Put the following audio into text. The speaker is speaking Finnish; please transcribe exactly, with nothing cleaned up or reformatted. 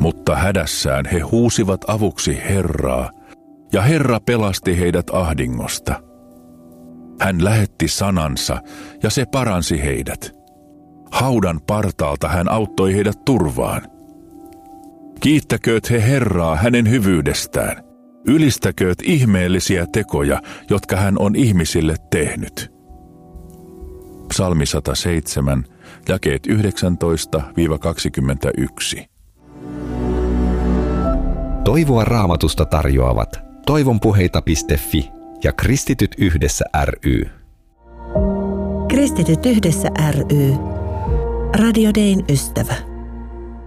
Mutta hädässään he huusivat avuksi Herraa, ja Herra pelasti heidät ahdingosta. Hän lähetti sanansa, ja se paransi heidät. Haudan partaalta hän auttoi heidät turvaan. Kiittäkööt he Herraa hänen hyvyydestään. Ylistäkööt ihmeellisiä tekoja, jotka hän on ihmisille tehnyt. Psalmi sata seitsemän, jakeet yhdeksäntoista kaksikymmentäyksi. Toivoa Raamatusta tarjoavat toivonpuheita piste fi ja Kristityt yhdessä ry. Kristityt yhdessä ry. Radio Dayn ystävä.